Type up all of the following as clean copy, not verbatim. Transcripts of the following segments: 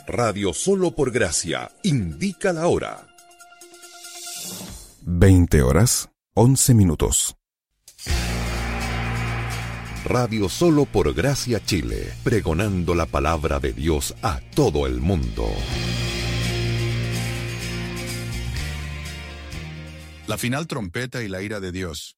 Radio Solo por Gracia indica la hora. 20:11. Radio Solo por Gracia Chile, pregonando la palabra de Dios a todo el mundo. La final trompeta y la ira de Dios.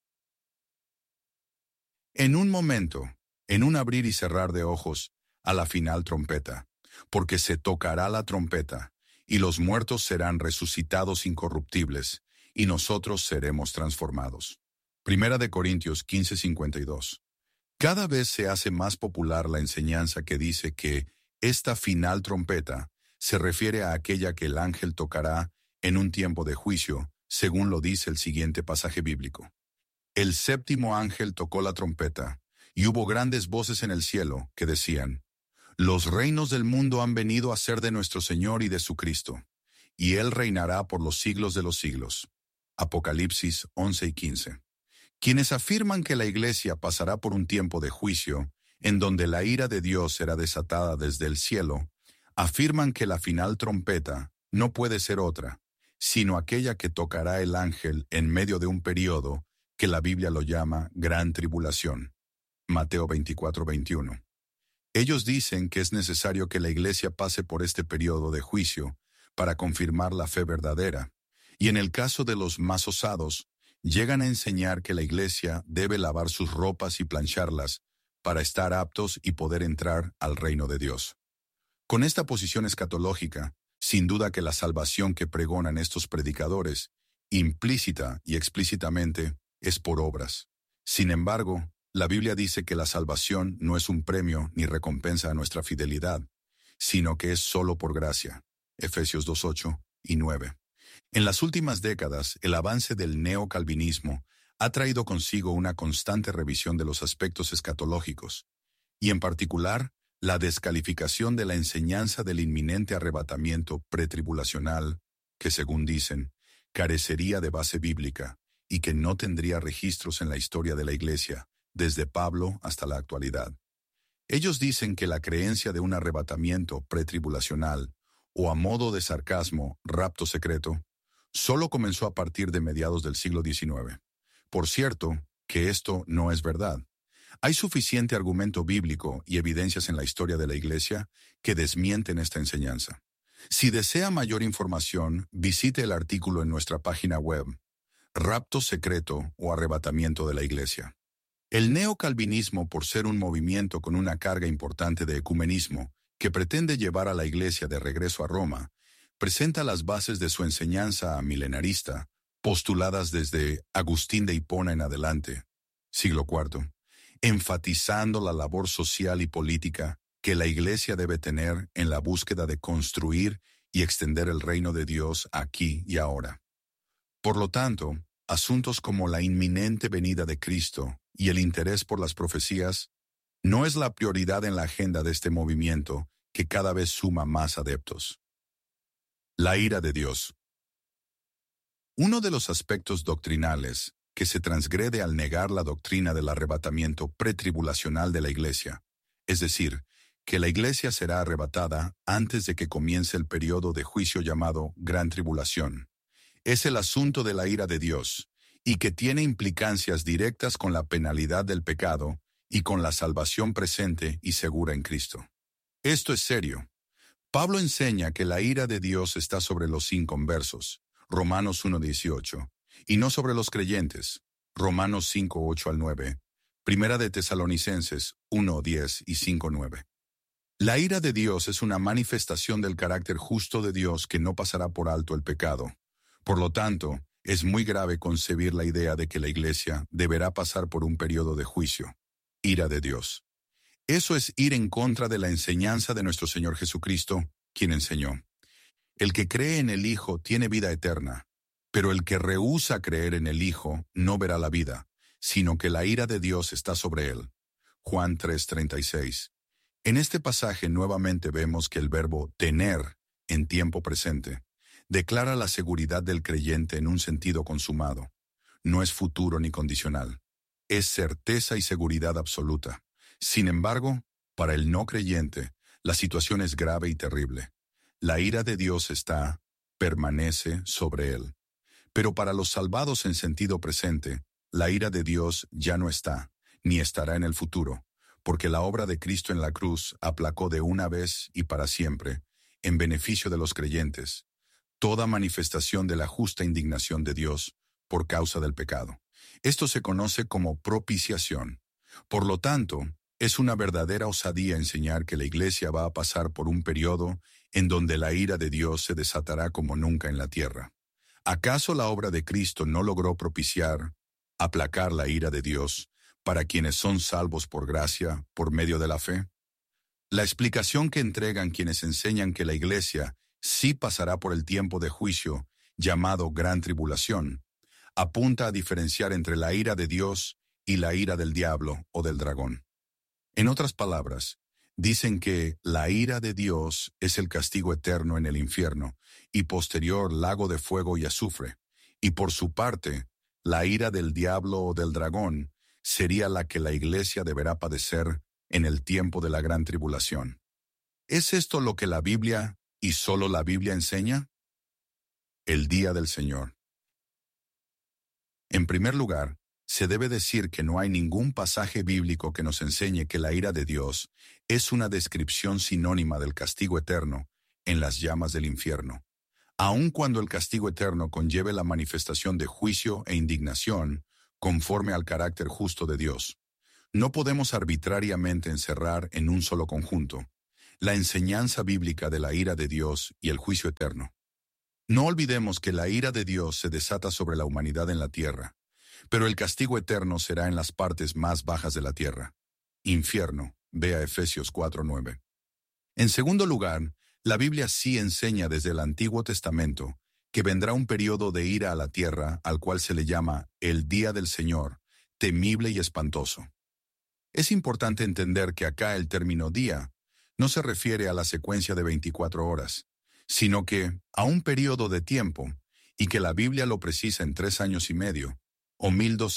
En un momento, en un abrir y cerrar de ojos, a la final trompeta, porque se tocará la trompeta, y los muertos serán resucitados incorruptibles, y nosotros seremos transformados. Primera de Corintios 15:52. Cada vez se hace más popular la enseñanza que dice que esta final trompeta se refiere a aquella que el ángel tocará en un tiempo de juicio, según lo dice el siguiente pasaje bíblico. El séptimo ángel tocó la trompeta, y hubo grandes voces en el cielo que decían: Los reinos del mundo han venido a ser de nuestro Señor y de su Cristo, y Él reinará por los siglos de los siglos. Apocalipsis 11:15. Quienes afirman que la Iglesia pasará por un tiempo de juicio, en donde la ira de Dios será desatada desde el cielo, afirman que la final trompeta no puede ser otra, sino aquella que tocará el ángel en medio de un periodo que la Biblia lo llama Gran Tribulación. Mateo 24:21. Ellos dicen que es necesario que la Iglesia pase por este periodo de juicio para confirmar la fe verdadera, y en el caso de los más osados, llegan a enseñar que la Iglesia debe lavar sus ropas y plancharlas para estar aptos y poder entrar al reino de Dios. Con esta posición escatológica, sin duda que la salvación que pregonan estos predicadores, implícita y explícitamente, es por obras. Sin embargo, la Biblia dice que la salvación no es un premio ni recompensa a nuestra fidelidad, sino que es solo por gracia. Efesios 2:8 y 9. En las últimas décadas, el avance del neocalvinismo ha traído consigo una constante revisión de los aspectos escatológicos, y en particular, la descalificación de la enseñanza del inminente arrebatamiento pretribulacional, que según dicen, carecería de base bíblica y que no tendría registros en la historia de la Iglesia, desde Pablo hasta la actualidad. Ellos dicen que la creencia de un arrebatamiento pretribulacional, o a modo de sarcasmo, rapto secreto, solo comenzó a partir de mediados del siglo XIX. Por cierto, que esto no es verdad. Hay suficiente argumento bíblico y evidencias en la historia de la Iglesia que desmienten esta enseñanza. Si desea mayor información, visite el artículo en nuestra página web, Rapto secreto o arrebatamiento de la Iglesia. El neocalvinismo, por ser un movimiento con una carga importante de ecumenismo que pretende llevar a la Iglesia de regreso a Roma, presenta las bases de su enseñanza milenarista, postuladas desde Agustín de Hipona en adelante, siglo IV, enfatizando la labor social y política que la Iglesia debe tener en la búsqueda de construir y extender el reino de Dios aquí y ahora. Por lo tanto, asuntos como la inminente venida de Cristo y el interés por las profecías no es la prioridad en la agenda de este movimiento que cada vez suma más adeptos. La ira de Dios. Uno de los aspectos doctrinales que se transgrede al negar la doctrina del arrebatamiento pretribulacional de la Iglesia, es decir, que la Iglesia será arrebatada antes de que comience el periodo de juicio llamado Gran Tribulación, es el asunto de la ira de Dios, y que tiene implicancias directas con la penalidad del pecado y con la salvación presente y segura en Cristo. Esto es serio. Pablo enseña que la ira de Dios está sobre los inconversos, Romanos 1:18, y no sobre los creyentes, Romanos 5:8 al 9, Primera de Tesalonicenses 1:10 y 5:9. La ira de Dios es una manifestación del carácter justo de Dios que no pasará por alto el pecado. Por lo tanto, es muy grave concebir la idea de que la Iglesia deberá pasar por un periodo de juicio. Ira de Dios. Eso es ir en contra de la enseñanza de nuestro Señor Jesucristo, quien enseñó: El que cree en el Hijo tiene vida eterna, pero el que rehúsa creer en el Hijo no verá la vida, sino que la ira de Dios está sobre él. Juan 3:36. En este pasaje nuevamente vemos que el verbo tener, en tiempo presente, declara la seguridad del creyente en un sentido consumado. No es futuro ni condicional. Es certeza y seguridad absoluta. Sin embargo, para el no creyente, la situación es grave y terrible. La ira de Dios permanece sobre él. Pero para los salvados en sentido presente, la ira de Dios ya no está, ni estará en el futuro, porque la obra de Cristo en la cruz aplacó de una vez y para siempre, en beneficio de los creyentes, toda manifestación de la justa indignación de Dios por causa del pecado. Esto se conoce como propiciación. Por lo tanto, es una verdadera osadía enseñar que la Iglesia va a pasar por un periodo en donde la ira de Dios se desatará como nunca en la tierra. ¿Acaso la obra de Cristo no logró aplacar la ira de Dios para quienes son salvos por gracia, por medio de la fe? La explicación que entregan quienes enseñan que la Iglesia sí pasará por el tiempo de juicio, llamado Gran Tribulación, apunta a diferenciar entre la ira de Dios y la ira del diablo o del dragón. En otras palabras, dicen que la ira de Dios es el castigo eterno en el infierno y posterior lago de fuego y azufre, y por su parte, la ira del diablo o del dragón sería la que la Iglesia deberá padecer en el tiempo de la gran tribulación. ¿Es esto lo que la Biblia y solo la Biblia enseña? El día del Señor. En primer lugar, se debe decir que no hay ningún pasaje bíblico que nos enseñe que la ira de Dios es una descripción sinónima del castigo eterno en las llamas del infierno. Aun cuando el castigo eterno conlleve la manifestación de juicio e indignación conforme al carácter justo de Dios, no podemos arbitrariamente encerrar en un solo conjunto la enseñanza bíblica de la ira de Dios y el juicio eterno. No olvidemos que la ira de Dios se desata sobre la humanidad en la tierra, pero el castigo eterno será en las partes más bajas de la tierra. Infierno, vea Efesios 4:9. En segundo lugar, la Biblia sí enseña desde el Antiguo Testamento que vendrá un periodo de ira a la tierra al cual se le llama el Día del Señor, temible y espantoso. Es importante entender que acá el término día no se refiere a la secuencia de 24 horas, sino que a un periodo de tiempo, y que la Biblia lo precisa en 3 años y medio, o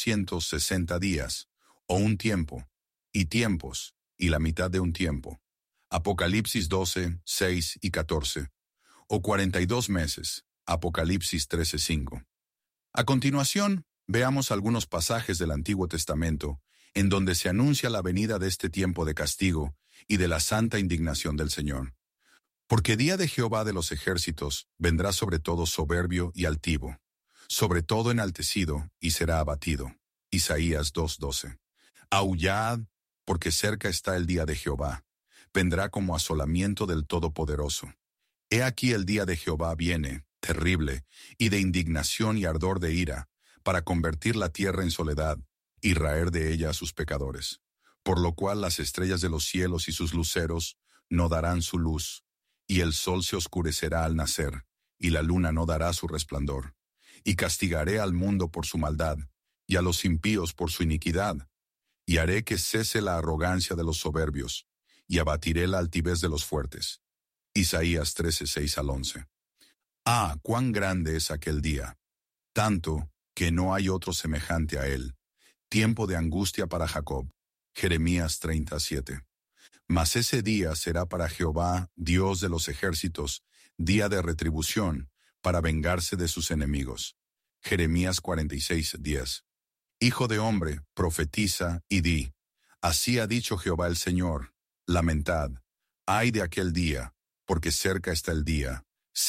1260 días, o un tiempo, y tiempos, y la mitad de un tiempo. Apocalipsis 12, 6 y 14, o 42 meses, Apocalipsis 13:5. A continuación, veamos algunos pasajes del Antiguo Testamento en donde se anuncia la venida de este tiempo de castigo y de la santa indignación del Señor. Porque día de Jehová de los ejércitos vendrá sobre todo soberbio y altivo, sobre todo enaltecido y será abatido. Isaías 2:12. Aullad, porque cerca está el día de Jehová. Vendrá como asolamiento del Todopoderoso. He aquí el día de Jehová viene, terrible, y de indignación y ardor de ira, para convertir la tierra en soledad, y raer de ella a sus pecadores. Por lo cual las estrellas de los cielos y sus luceros no darán su luz, y el sol se oscurecerá al nacer, y la luna no dará su resplandor. Y castigaré al mundo por su maldad, y a los impíos por su iniquidad, y haré que cese la arrogancia de los soberbios, y abatiré la altivez de los fuertes. Isaías 13:6-11. Ah, cuán grande es aquel día, tanto que no hay otro semejante a él. Tiempo de angustia para Jacob. Jeremías 30:7. Mas ese día será para Jehová, Dios de los ejércitos, día de retribución, para vengarse de sus enemigos. Jeremías 46:10. Hijo de hombre, profetiza y di, así ha dicho Jehová el Señor, lamentad, ay de aquel día, porque cerca está el día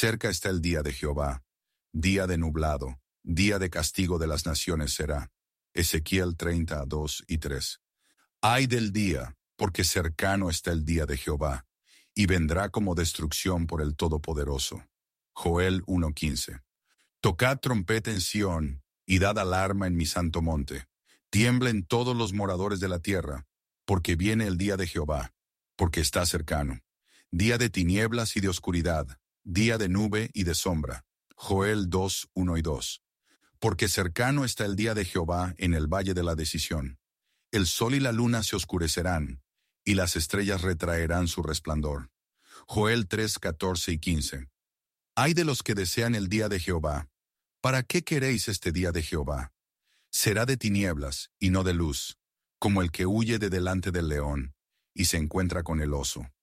de Jehová, día de nublado, día de castigo de las naciones será. Ezequiel 30:2-3. Ay del día, porque cercano está el día de Jehová, y vendrá como destrucción por el Todopoderoso. Joel 1:15. Tocad trompeta en Sión, y dad alarma en mi santo monte. Tiemblen todos los moradores de la tierra, porque viene el día de Jehová, porque está cercano. Día de tinieblas y de oscuridad, día de nube y de sombra. Joel 2:1-2. Porque cercano está el día de Jehová en el valle de la decisión. El sol y la luna se oscurecerán, y las estrellas retraerán su resplandor. Joel 3:14-15. Ay de los que desean el día de Jehová. ¿Para qué queréis este día de Jehová? Será de tinieblas y no de luz, como el que huye de delante del león, y se encuentra con el oso.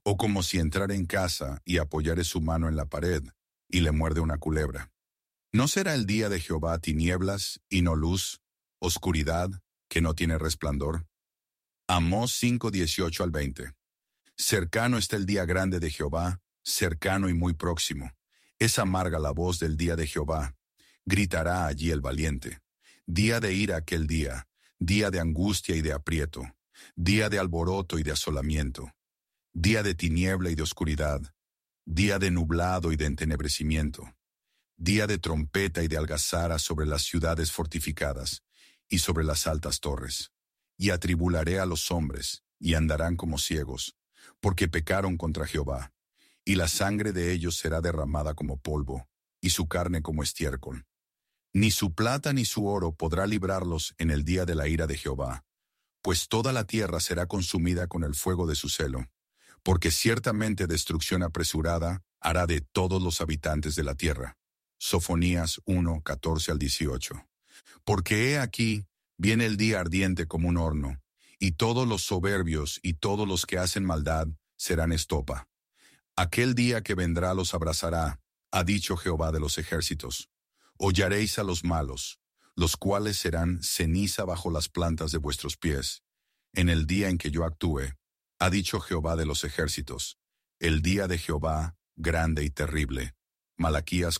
O como si entrara en casa y apoyare su mano en la pared, y le muerde una culebra. ¿No será el día de Jehová tinieblas y no luz, oscuridad que no tiene resplandor? Amós 5:18-20. Cercano está el día grande de Jehová, cercano y muy próximo. Es amarga la voz del día de Jehová. Gritará allí el valiente. Día de ira aquel día, día de angustia y de aprieto, día de alboroto y de asolamiento, día de tiniebla y de oscuridad, día de nublado y de entenebrecimiento, día de trompeta y de algazara sobre las ciudades fortificadas y sobre las altas torres. Y atribularé a los hombres, y andarán como ciegos, porque pecaron contra Jehová, y la sangre de ellos será derramada como polvo, y su carne como estiércol. Ni su plata ni su oro podrá librarlos en el día de la ira de Jehová, pues toda la tierra será consumida con el fuego de su celo, porque ciertamente destrucción apresurada hará de todos los habitantes de la tierra. Sofonías 1:14-18. Porque he aquí, viene el día ardiente como un horno, y todos los soberbios y todos los que hacen maldad serán estopa. Aquel día que vendrá los abrazará, ha dicho Jehová de los ejércitos. Hollaréis a los malos, los cuales serán ceniza bajo las plantas de vuestros pies. En el día en que yo actúe, ha dicho Jehová de los ejércitos, el día de Jehová grande y terrible. Malaquías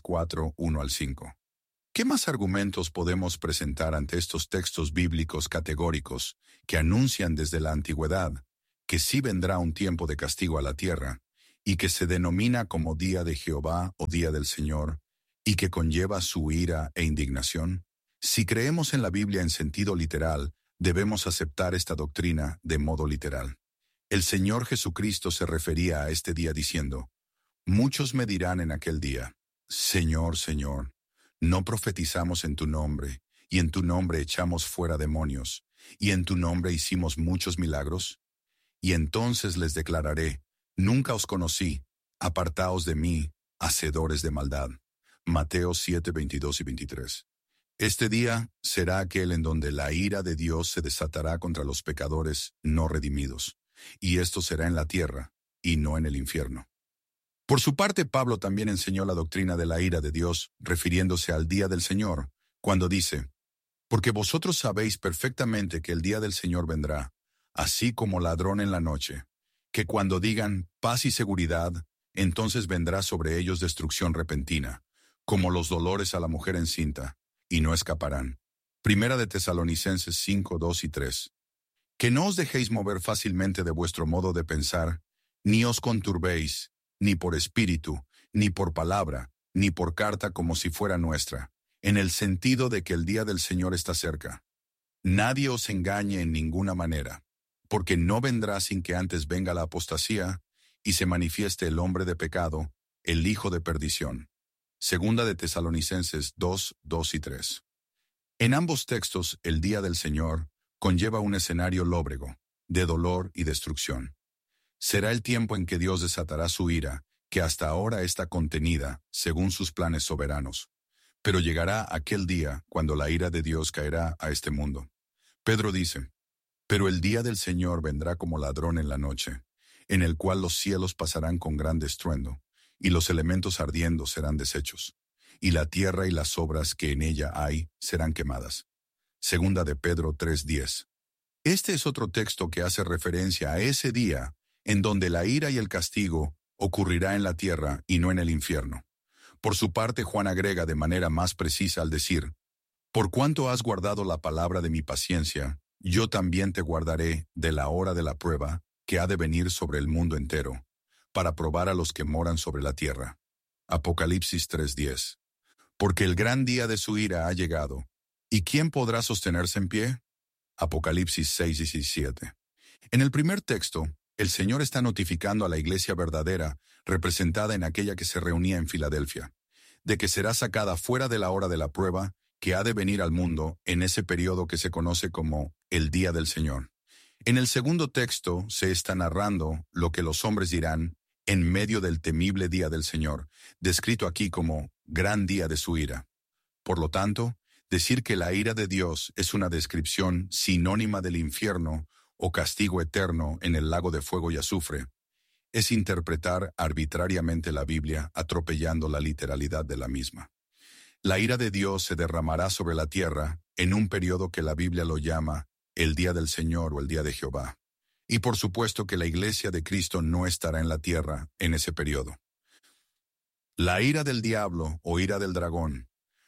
4:1-5. ¿Qué más argumentos podemos presentar ante estos textos bíblicos categóricos que anuncian desde la antigüedad que sí vendrá un tiempo de castigo a la tierra y que se denomina como día de Jehová o día del Señor y que conlleva su ira e indignación? Si creemos en la Biblia en sentido literal, debemos aceptar esta doctrina de modo literal. El Señor Jesucristo se refería a este día diciendo: muchos me dirán en aquel día, Señor, Señor, ¿no profetizamos en tu nombre, y en tu nombre echamos fuera demonios, y en tu nombre hicimos muchos milagros? Y entonces les declararé, nunca os conocí, apartaos de mí, hacedores de maldad. Mateo 7:22-23. Este día será aquel en donde la ira de Dios se desatará contra los pecadores no redimidos, y esto será en la tierra, y no en el infierno. Por su parte, Pablo también enseñó la doctrina de la ira de Dios, refiriéndose al día del Señor, cuando dice: porque vosotros sabéis perfectamente que el día del Señor vendrá, así como ladrón en la noche, que cuando digan paz y seguridad, entonces vendrá sobre ellos destrucción repentina, como los dolores a la mujer encinta, y no escaparán. Primera de Tesalonicenses 5:2-3. Que no os dejéis mover fácilmente de vuestro modo de pensar, ni os conturbéis, ni por espíritu, ni por palabra, ni por carta como si fuera nuestra, en el sentido de que el día del Señor está cerca. Nadie os engañe en ninguna manera, porque no vendrá sin que antes venga la apostasía y se manifieste el hombre de pecado, el hijo de perdición. Segunda de Tesalonicenses 2:2-3. En ambos textos, el día del Señor conlleva un escenario lóbrego, de dolor y destrucción. Será el tiempo en que Dios desatará su ira, que hasta ahora está contenida, según sus planes soberanos. Pero llegará aquel día cuando la ira de Dios caerá a este mundo. Pedro dice: pero el día del Señor vendrá como ladrón en la noche, en el cual los cielos pasarán con gran estruendo, y los elementos ardiendo serán deshechos, y la tierra y las obras que en ella hay serán quemadas. Segunda de Pedro 3:10. Este es otro texto que hace referencia a ese día en donde la ira y el castigo ocurrirá en la tierra y no en el infierno. Por su parte, Juan agrega de manera más precisa al decir: por cuanto has guardado la palabra de mi paciencia, yo también te guardaré de la hora de la prueba que ha de venir sobre el mundo entero, para probar a los que moran sobre la tierra. Apocalipsis 3:10. Porque el gran día de su ira ha llegado, ¿y quién podrá sostenerse en pie? Apocalipsis 6:17. En el primer texto, el Señor está notificando a la iglesia verdadera, representada en aquella que se reunía en Filadelfia, de que será sacada fuera de la hora de la prueba que ha de venir al mundo en ese periodo que se conoce como el Día del Señor. En el segundo texto se está narrando lo que los hombres dirán en medio del temible Día del Señor, descrito aquí como gran día de su ira. Por lo tanto, decir que la ira de Dios es una descripción sinónima del infierno o castigo eterno en el lago de fuego y azufre, es interpretar arbitrariamente la Biblia, atropellando la literalidad de la misma. La ira de Dios se derramará sobre la tierra en un periodo que la Biblia lo llama el día del Señor o el día de Jehová. Y por supuesto que la iglesia de Cristo no estará en la tierra en ese periodo. La ira del diablo o ira del dragón.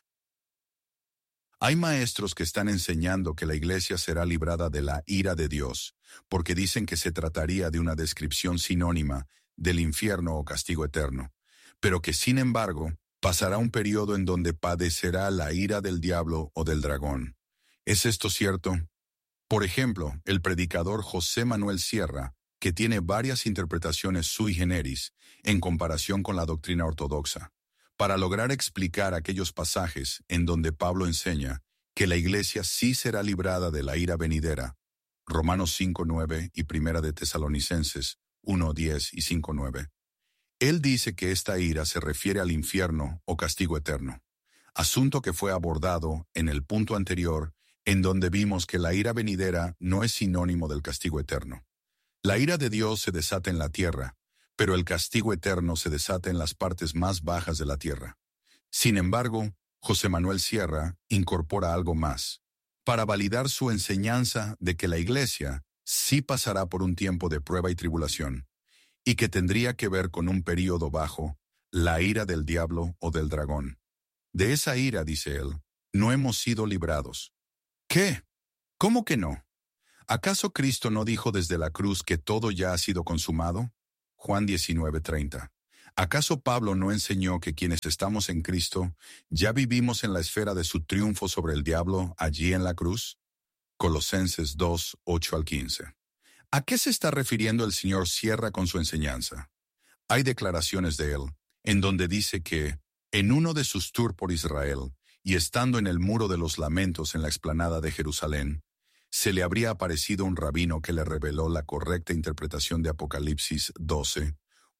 Hay maestros que están enseñando que la iglesia será librada de la ira de Dios, porque dicen que se trataría de una descripción sinónima del infierno o castigo eterno, pero que sin embargo pasará un periodo en donde padecerá la ira del diablo o del dragón. ¿Es esto cierto? Por ejemplo, el predicador José Manuel Sierra, que tiene varias interpretaciones sui generis en comparación con la doctrina ortodoxa, para lograr explicar aquellos pasajes en donde Pablo enseña que la iglesia sí será librada de la ira venidera, Romanos 5:9 y Primera de Tesalonicenses 1:10 y 5:9. Él dice que esta ira se refiere al infierno o castigo eterno, asunto que fue abordado en el punto anterior, en donde vimos que la ira venidera no es sinónimo del castigo eterno. La ira de Dios se desata en la tierra, pero el castigo eterno se desata en las partes más bajas de la tierra. Sin embargo, José Manuel Sierra incorpora algo más, para validar su enseñanza de que la iglesia sí pasará por un tiempo de prueba y tribulación, y que tendría que ver con un período bajo, la ira del diablo o del dragón. De esa ira, dice él, no hemos sido librados. ¿Qué? ¿Cómo que no? ¿Acaso Cristo no dijo desde la cruz que todo ya ha sido consumado? Juan 19:30. ¿Acaso Pablo no enseñó que quienes estamos en Cristo ya vivimos en la esfera de su triunfo sobre el diablo allí en la cruz? Colosenses 2:8-15. ¿A qué se está refiriendo el Señor Sierra con su enseñanza? Hay declaraciones de él, en donde dice que, en uno de sus tours por Israel, y estando en el Muro de los Lamentos en la explanada de Jerusalén, se le habría aparecido un rabino que le reveló la correcta interpretación de Apocalipsis 12,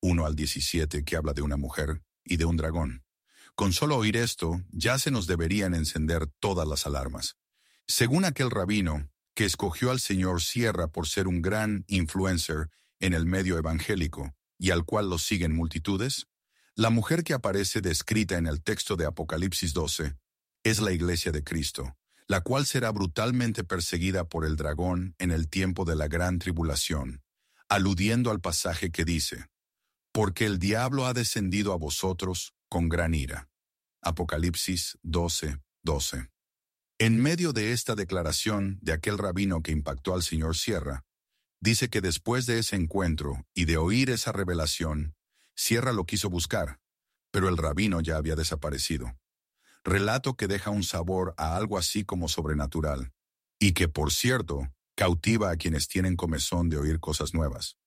1-17, que habla de una mujer y de un dragón. Con solo oír esto, ya se nos deberían encender todas las alarmas. Según aquel rabino, que escogió al señor Sierra por ser un gran influencer en el medio evangélico y al cual lo siguen multitudes, la mujer que aparece descrita en el texto de Apocalipsis 12 es la iglesia de Cristo, la cual será brutalmente perseguida por el dragón en el tiempo de la gran tribulación, aludiendo al pasaje que dice, porque el diablo ha descendido a vosotros con gran ira. Apocalipsis 12:12. En medio de esta declaración de aquel rabino que impactó al señor Sierra, dice que después de ese encuentro y de oír esa revelación, Sierra lo quiso buscar, pero el rabino ya había desaparecido. Relato que deja un sabor a algo así como sobrenatural, y que, por cierto, cautiva a quienes tienen comezón de oír cosas nuevas.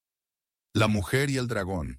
La mujer y el dragón.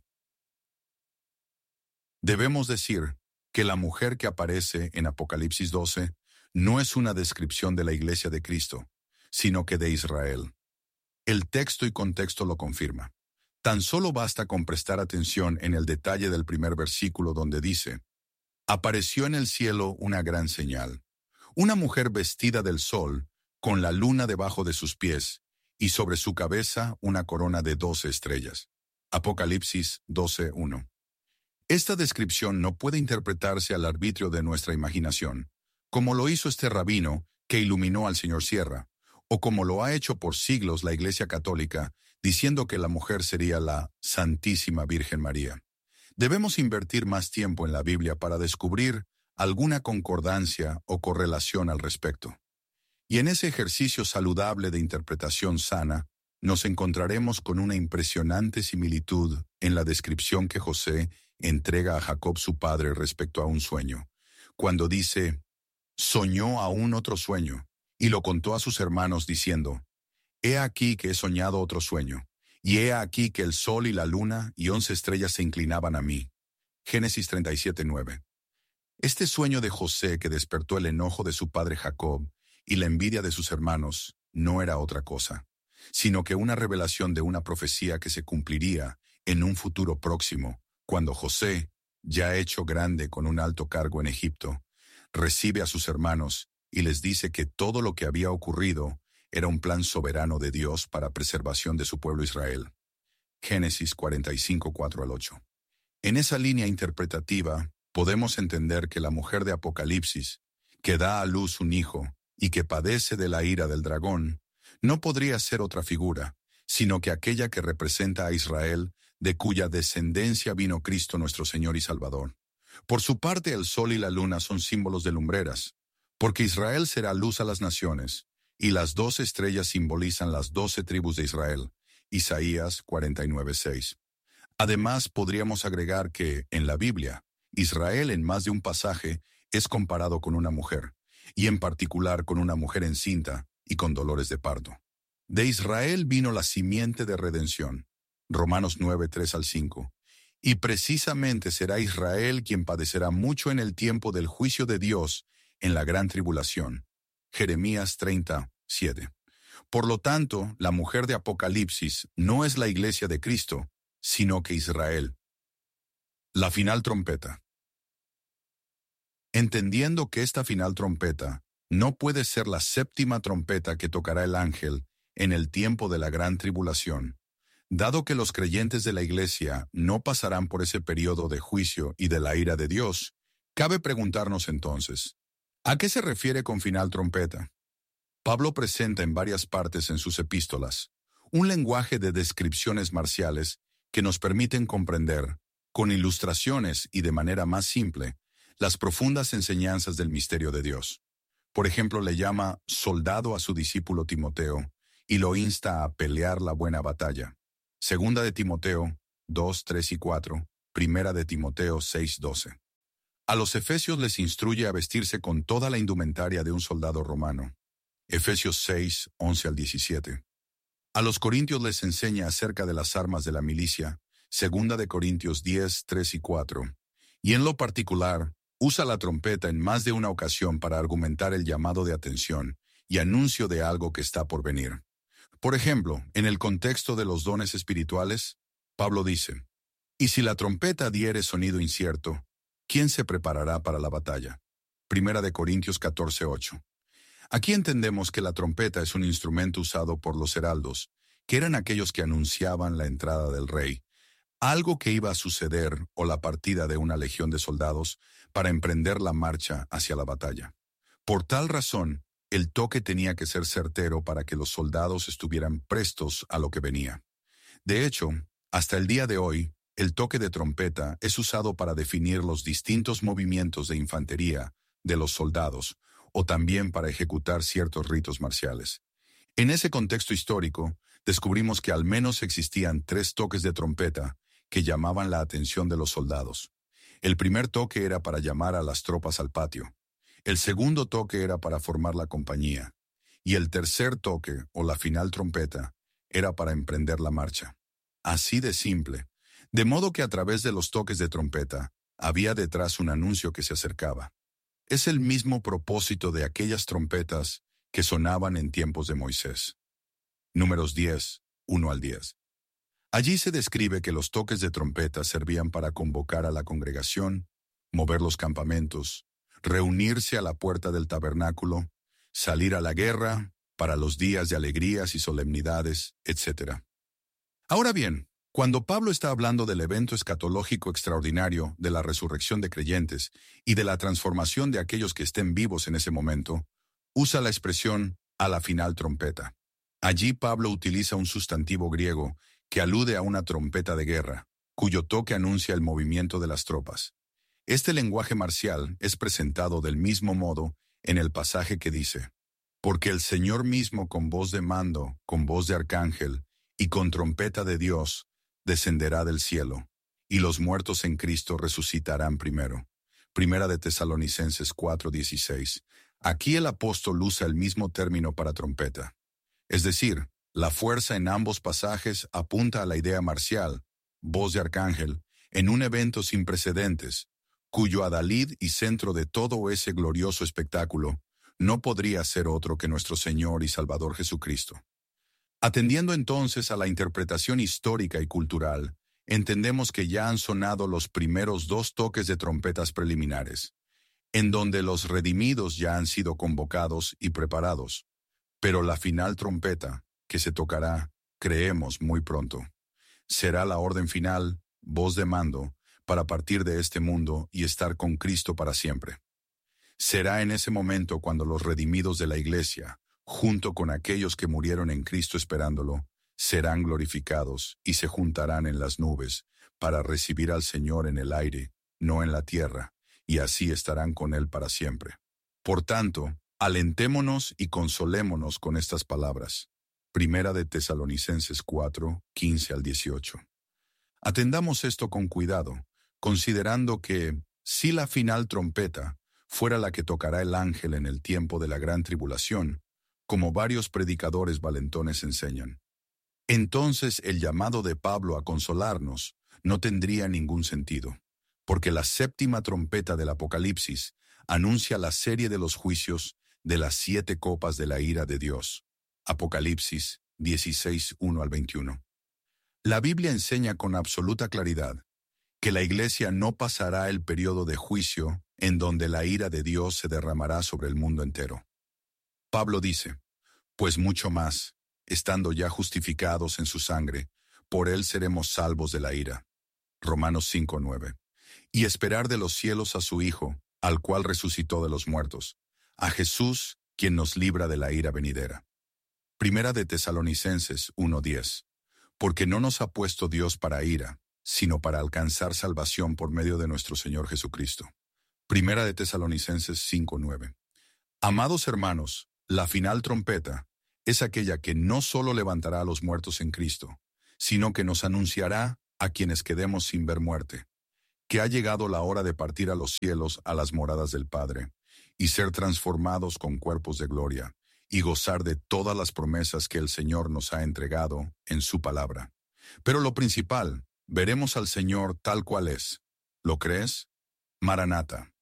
Debemos decir que la mujer que aparece en Apocalipsis 12 no es una descripción de la iglesia de Cristo, sino que de Israel. El texto y contexto lo confirma. Tan solo basta con prestar atención en el detalle del primer versículo donde dice, apareció en el cielo una gran señal, una mujer vestida del sol, con la luna debajo de sus pies, y sobre su cabeza una corona de 12 estrellas. Apocalipsis 12:1. Esta descripción no puede interpretarse al arbitrio de nuestra imaginación, como lo hizo este rabino que iluminó al señor Sierra, o como lo ha hecho por siglos la Iglesia Católica, diciendo que la mujer sería la Santísima Virgen María. Debemos invertir más tiempo en la Biblia para descubrir alguna concordancia o correlación al respecto. Y en ese ejercicio saludable de interpretación sana, nos encontraremos con una impresionante similitud en la descripción que José entrega a Jacob su padre respecto a un sueño, cuando dice, soñó aún otro sueño, y lo contó a sus hermanos diciendo, he aquí que he soñado otro sueño, y he aquí que el sol y la luna y 11 estrellas se inclinaban a mí. Génesis 37:9. Este sueño de José que despertó el enojo de su padre Jacob y la envidia de sus hermanos no era otra cosa, sino que una revelación de una profecía que se cumpliría en un futuro próximo, cuando José, ya hecho grande con un alto cargo en Egipto, recibe a sus hermanos y les dice que todo lo que había ocurrido era un plan soberano de Dios para preservación de su pueblo Israel. Génesis 45, 4 al 8. En esa línea interpretativa, podemos entender que la mujer de Apocalipsis, que da a luz un hijo y que padece de la ira del dragón, no podría ser otra figura, sino que aquella que representa a Israel, de cuya descendencia vino Cristo nuestro Señor y Salvador. Por su parte, el sol y la luna son símbolos de lumbreras, porque Israel será luz a las naciones, y las 12 estrellas simbolizan las 12 tribus de Israel. Isaías 49:6. Además, podríamos agregar que, en la Biblia, Israel en más de un pasaje es comparado con una mujer, y en particular con una mujer encinta y con dolores de parto. De Israel vino la simiente de redención, Romanos 9, 3 al 5, y precisamente será Israel quien padecerá mucho en el tiempo del juicio de Dios en la gran tribulación, Jeremías 30, 7. Por lo tanto, la mujer de Apocalipsis no es la iglesia de Cristo, sino que Israel. La final trompeta. Entendiendo que esta final trompeta no puede ser la séptima trompeta que tocará el ángel en el tiempo de la gran tribulación, dado que los creyentes de la iglesia no pasarán por ese periodo de juicio y de la ira de Dios, cabe preguntarnos entonces, ¿a qué se refiere con final trompeta? Pablo presenta en varias partes en sus epístolas un lenguaje de descripciones marciales que nos permiten comprender, con ilustraciones y de manera más simple, las profundas enseñanzas del misterio de Dios. Por ejemplo, le llama soldado a su discípulo Timoteo y lo insta a pelear la buena batalla. Segunda de Timoteo 2, 3 y 4, Primera de Timoteo 6, 12. A los efesios les instruye a vestirse con toda la indumentaria de un soldado romano. Efesios 6, 11 al 17. A los corintios les enseña acerca de las armas de la milicia. Segunda de Corintios 10, 3 y 4. Y en lo particular, usa la trompeta en más de una ocasión para argumentar el llamado de atención y anuncio de algo que está por venir. Por ejemplo, en el contexto de los dones espirituales, Pablo dice, «Y si la trompeta diere sonido incierto, ¿quién se preparará para la batalla?» Primera de Corintios 14, 8. Aquí entendemos que la trompeta es un instrumento usado por los heraldos, que eran aquellos que anunciaban la entrada del rey, algo que iba a suceder o la partida de una legión de soldados para emprender la marcha hacia la batalla. Por tal razón, el toque tenía que ser certero para que los soldados estuvieran prestos a lo que venía. De hecho, hasta el día de hoy, el toque de trompeta es usado para definir los distintos movimientos de infantería de los soldados, o también para ejecutar ciertos ritos marciales. En ese contexto histórico, descubrimos que al menos existían 3 toques de trompeta que llamaban la atención de los soldados. El primer toque era para llamar a las tropas al patio. El segundo toque era para formar la compañía. Y el tercer toque, o la final trompeta, era para emprender la marcha. Así de simple. De modo que a través de los toques de trompeta, había detrás un anuncio que se acercaba. Es el mismo propósito de aquellas trompetas que sonaban en tiempos de Moisés. Números 10, 1 al 10. Allí se describe que los toques de trompeta servían para convocar a la congregación, mover los campamentos, reunirse a la puerta del tabernáculo, salir a la guerra, para los días de alegrías y solemnidades, etc. Ahora bien, cuando Pablo está hablando del evento escatológico extraordinario de la resurrección de creyentes y de la transformación de aquellos que estén vivos en ese momento, usa la expresión «a la final trompeta». Allí Pablo utiliza un sustantivo griego que alude a una trompeta de guerra, cuyo toque anuncia el movimiento de las tropas. Este lenguaje marcial es presentado del mismo modo en el pasaje que dice, «Porque el Señor mismo con voz de mando, con voz de arcángel y con trompeta de Dios, descenderá del cielo, y los muertos en Cristo resucitarán primero». Primera de Tesalonicenses 4:16. Aquí el apóstol usa el mismo término para trompeta. Es decir, la fuerza en ambos pasajes apunta a la idea marcial, voz de arcángel, en un evento sin precedentes, cuyo adalid y centro de todo ese glorioso espectáculo no podría ser otro que nuestro Señor y Salvador Jesucristo. Atendiendo entonces a la interpretación histórica y cultural, entendemos que ya han sonado los primeros 2 toques de trompetas preliminares, en donde los redimidos ya han sido convocados y preparados. Pero la final trompeta, que se tocará, creemos muy pronto, Será la orden final, voz de mando, para partir de este mundo y estar con Cristo para siempre. Será en ese momento cuando los redimidos de la Iglesia, junto con aquellos que murieron en Cristo esperándolo, serán glorificados y se juntarán en las nubes para recibir al Señor en el aire, no en la tierra, y así estarán con Él para siempre. Por tanto, alentémonos y consolémonos con estas palabras. Primera de Tesalonicenses 4, 15 al 18. Atendamos esto con cuidado, considerando que, si la final trompeta fuera la que tocará el ángel en el tiempo de la gran tribulación, como varios predicadores valentones enseñan, entonces el llamado de Pablo a consolarnos no tendría ningún sentido, porque la séptima trompeta del Apocalipsis anuncia la serie de los juicios de las 7 copas de la ira de Dios. Apocalipsis 16, 1 al 21. La Biblia enseña con absoluta claridad que la Iglesia no pasará el periodo de juicio en donde la ira de Dios se derramará sobre el mundo entero. Pablo dice, pues mucho más, estando ya justificados en su sangre, por él seremos salvos de la ira. Romanos 5, 9. Y esperar de los cielos a su Hijo, al cual resucitó de los muertos, a Jesús, quien nos libra de la ira venidera. Primera de Tesalonicenses 1, 10. Porque no nos ha puesto Dios para ira, sino para alcanzar salvación por medio de nuestro Señor Jesucristo. Primera de Tesalonicenses 5, 9. Amados hermanos, la final trompeta es aquella que no solo levantará a los muertos en Cristo, sino que nos anunciará a quienes quedemos sin ver muerte, que ha llegado la hora de partir a los cielos a las moradas del Padre, y ser transformados con cuerpos de gloria, y gozar de todas las promesas que el Señor nos ha entregado en su palabra. Pero lo principal, veremos al Señor tal cual es. ¿Lo crees? Maranata.